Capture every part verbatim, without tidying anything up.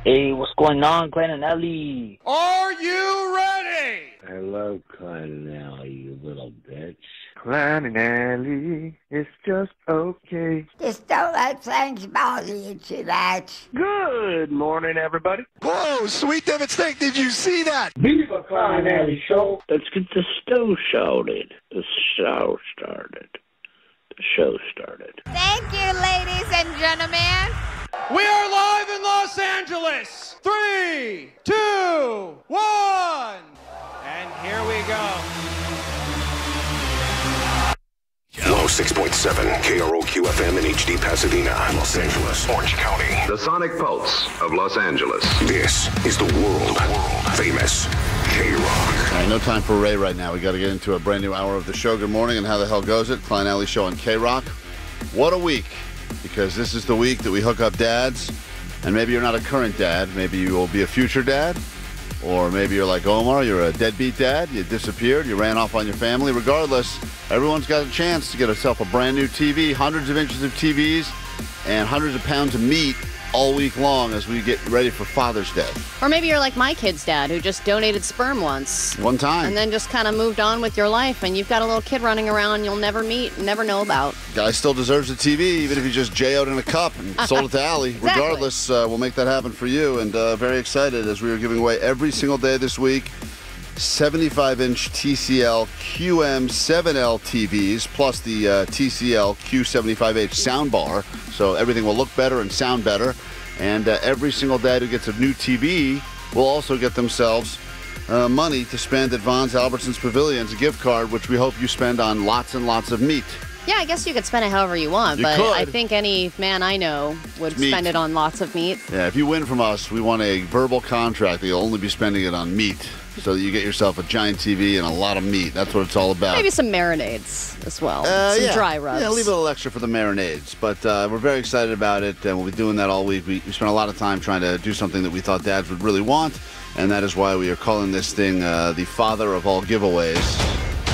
Hey, what's going on, Glenn and Ellie? Are you ready? I love Clyde and Ellie, you little bitch. Clyde and Ellie, it's just okay. Just don't let things bother you too much. Good morning, everybody. Whoa, Sweet David Steak, did you see that? Viva Clyde and Ellie show. Let's get the show started. The show started. The show started. Thank you, ladies and gentlemen. We are live in Los Angeles. Three, two, one. And here we go. one oh six point seven K R O Q F M in H D Pasadena, Los Angeles, Orange County. The Sonic Pulse of Los Angeles. This is the world famous K-Rock. All right, no time for Ray right now. We got to get into a brand new hour of the show. Good morning, and how the hell goes it? Klein Alley Show on K-Rock. What a week, because this is the week that we hook up dads, and maybe you're not a current dad. Maybe you will be a future dad, or maybe you're like Omar, you're a deadbeat dad. You disappeared, you ran off on your family. Regardless, everyone's got a chance to get herself a brand new T V, hundreds of inches of T Vs, and hundreds of pounds of meat all week long as we get ready for Father's Day. Or maybe you're like my kid's dad who just donated sperm once. One time. And then just kind of moved on with your life, and you've got a little kid running around you'll never meet and never know about. Guy still deserves a T V, even if he just J O'd in a cup and sold it to Allie. Exactly. Regardless, uh, we'll make that happen for you, and uh, very excited as we are giving away every single day this week seventy-five inch T C L Q M seven L T Vs plus the uh, T C L Q seventy-five H soundbar, so everything will look better and sound better. And uh, every single dad who gets a new T V will also get themselves uh, money to spend at Vons Albertsons Pavilions, a gift card, which we hope you spend on lots and lots of meat. Yeah, I guess you could spend it however you want, You but could. I think any man I know would Meat. spend it on lots of meat. Yeah, if you win from us, we want a verbal contract that you'll only be spending it on meat, so that you get yourself a giant T V and a lot of meat. That's what it's all about. Maybe some marinades as well. Uh, some yeah. dry rubs. Yeah, leave a little extra for the marinades. But uh, we're very excited about it, and we'll be doing that all week. We, we spent a lot of time trying to do something that we thought dads would really want, and that is why we are calling this thing uh, the father of all giveaways.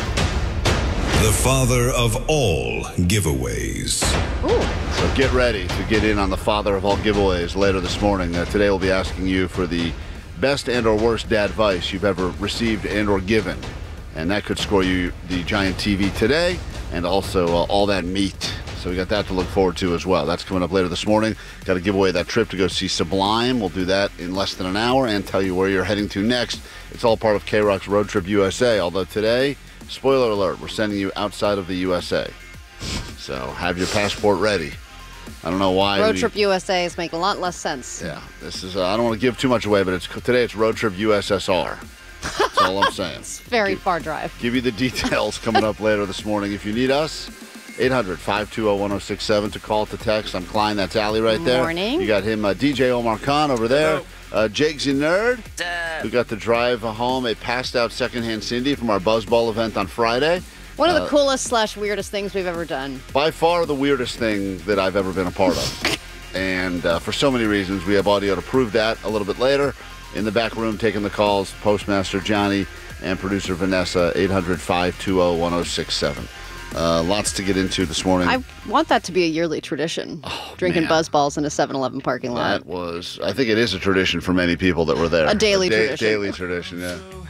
The father of all giveaways. Ooh. So get ready to get in on the father of all giveaways later this morning. Uh, today we'll be asking you for the best and or worst dad advice you've ever received and or given. And that could score you the giant T V today and also uh, all that meat. So we got that to look forward to as well. That's coming up later this morning. Got to give away that trip to go see Sublime. We'll do that in less than an hour and tell you where you're heading to next. It's all part of K-Rock's Road Trip U S A, although today, spoiler alert, we're sending you outside of the U S A. So have your passport ready. I don't know why. Road we, Trip U S A's make a lot less sense. Yeah, this is. Uh, I don't want to give too much away, but it's today. It's Road Trip U S S R. That's all I'm saying. It's a very give, far drive. Give you the details coming up later this morning. If you need us, eight hundred, five two zero, one zero six seven to call, to text. I'm Klein. That's Allie right there. Morning. You got him, uh, D J Omar Khan over there. Uh, Jake Z Nerd, who got to drive home a passed out secondhand Cindy from our Buzzball event on Friday. One of the Uh, coolest slash weirdest things we've ever done. By far the weirdest thing that I've ever been a part of. And uh, for so many reasons, we have audio to prove that a little bit later. In the back room, taking the calls, Postmaster Johnny and producer Vanessa, eight hundred, five two zero, one zero six seven. Uh, lots to get into this morning. I want that to be a yearly tradition. Oh, Drinking man. Buzzballs in a seven eleven parking lot. That was, I think it is a tradition for many people that were there. A daily da- tradition. Daily tradition, yeah.